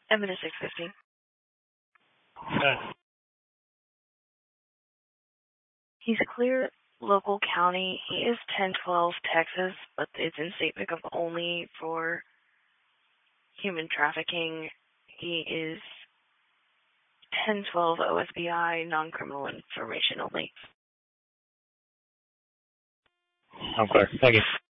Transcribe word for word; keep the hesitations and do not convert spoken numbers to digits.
Evan is six fifty. Okay. He's clear local county. He is ten twelve Texas, but it's in state pickup only for human trafficking. He is ten twelve O S B I, non-criminal information only. I'm clear. Thank you.